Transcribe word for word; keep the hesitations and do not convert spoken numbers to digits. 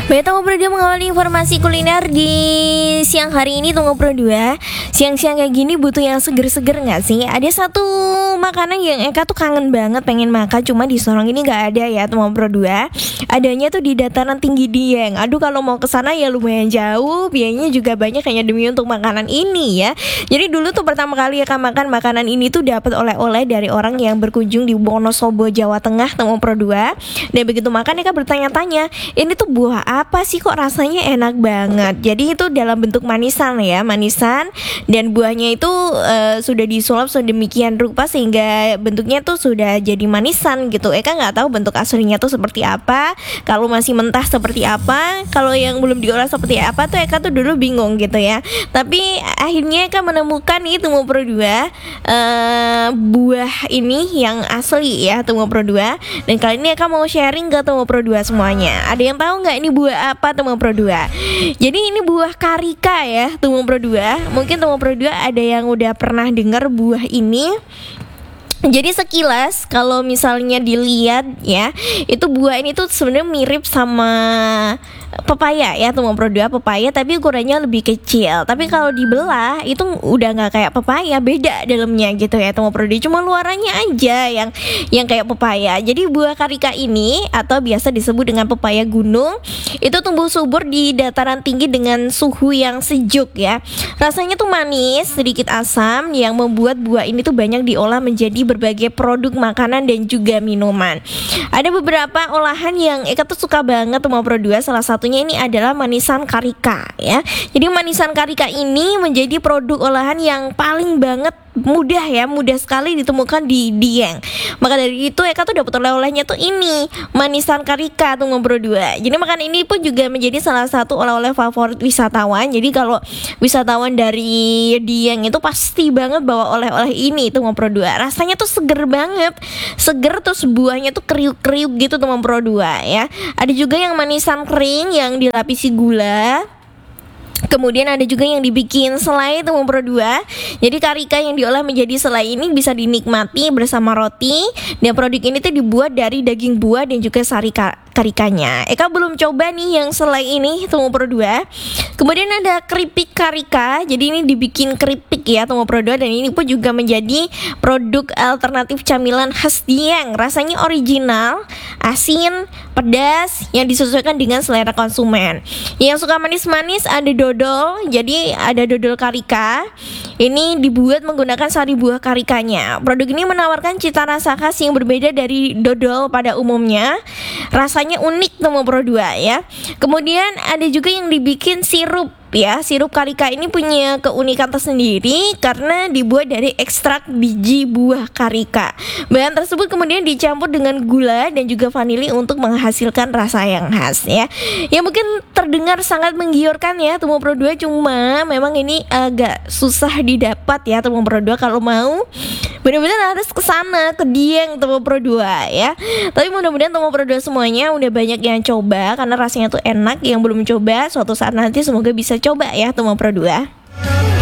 Baik, Tunggu Pro dua mengawali informasi kuliner di siang hari ini. Tunggu Pro dua, siang-siang kayak gini butuh yang seger-seger gak sih? Ada satu makanan yang Eka tuh kangen banget pengen makan, cuma di Sorong ini gak ada ya Tunggu Pro dua. Adanya tuh di dataran tinggi Dieng. Aduh, kalau mau kesana ya lumayan jauh, biayanya juga banyak hanya demi untuk makanan ini ya. Jadi dulu tuh pertama kali Eka makan makanan ini tuh dapat oleh-oleh dari orang yang berkunjung di Wonosobo, Jawa Tengah, Tunggu Pro dua. Dan begitu makan Eka bertanya-tanya, ini tuh buah apa sih kok rasanya enak banget. Jadi itu dalam bentuk manisan ya, manisan, dan buahnya itu uh, sudah disulap sedemikian rupa sehingga bentuknya tuh sudah jadi manisan gitu. Eka nggak tahu bentuk aslinya tuh seperti apa, kalau masih mentah seperti apa, kalau yang belum diolah seperti apa tuh Eka tuh dulu bingung gitu ya. Tapi akhirnya Eka menemukan nih Tunggu Pro dua, uh, buah ini yang asli ya Tunggu Pro dua. Dan kali ini Eka mau sharing ke Tunggu Pro dua semuanya. Ada yang tahu nggak ini buah apa Tunggu Pro dua? Jadi ini buah karika ya Tunggu Pro dua. Mungkin Tunggu Pro dua ada yang udah pernah dengar buah ini. Jadi sekilas kalau misalnya dilihat ya, itu buah ini tuh sebenarnya mirip sama pepaya ya Tunggu Pro dua, pepaya tapi ukurannya lebih kecil. Tapi kalau dibelah itu udah nggak kayak pepaya, beda dalamnya gitu ya Tunggu Pro dua. Cuma luarannya aja yang yang kayak pepaya. Jadi buah karika ini atau biasa disebut dengan pepaya gunung itu tumbuh subur di dataran tinggi dengan suhu yang sejuk ya. Rasanya tuh manis, sedikit asam yang membuat buah ini tuh banyak diolah menjadi berbagai produk makanan dan juga minuman. Ada beberapa olahan yang Eka tuh suka banget Tunggu Pro dua. Salah satunya ini adalah manisan karika ya. Jadi manisan karika ini menjadi produk olahan yang paling banget mudah ya, mudah sekali ditemukan di Dieng. Maka dari itu Eka tuh dapat oleh-olehnya tuh ini, manisan karika Tunggu Pro dua. Jadi makan ini pun juga menjadi salah satu oleh-oleh favorit wisatawan. Jadi kalau wisatawan dari Dieng itu pasti banget bawa oleh-oleh ini Tunggu Pro dua. Rasanya tuh seger banget, seger, terus buahnya tuh kriuk-kriuk gitu Tunggu Pro dua ya. Ada juga yang manisan kering yang dilapisi gula. Kemudian ada juga yang dibikin selai Tunggu Pro dua. Jadi karika yang diolah menjadi selai ini bisa dinikmati bersama roti. Dan produk ini tuh dibuat dari daging buah dan juga sari karikanya. Eka belum coba nih yang selai ini Tunggu Pro dua. Kemudian ada keripik karika. Jadi ini dibikin keripik ya Tunggu Pro dua. Dan ini pun juga menjadi produk alternatif camilan khas Dieng. Rasanya original, asin, pedas, yang disesuaikan dengan selera konsumen. Yang suka manis-manis ada dodol. Jadi ada dodol karika. Ini dibuat menggunakan sari buah karikanya. Produk ini menawarkan cita rasa khas yang berbeda dari dodol pada umumnya. Rasanya unik Tunggu Pro dua ya. Kemudian ada juga yang dibikin sirup ya. Sirup karika ini punya keunikan tersendiri karena dibuat dari ekstrak biji buah karika. Bahan tersebut kemudian dicampur dengan gula dan juga vanili untuk menghasilkan rasa yang khas ya. Ya mungkin terdengar sangat menggiurkan ya Tunggu Pro dua, cuma memang ini agak susah didapat ya Tunggu Pro dua. Kalau mau benar-benar harus ke sana, ke Dieng Tunggu Pro dua ya. Tapi mudah-mudahan Tunggu Pro dua semuanya udah banyak yang coba karena rasanya tuh enak. Yang belum coba suatu saat nanti semoga bisa coba ya Tunggu Pro dua.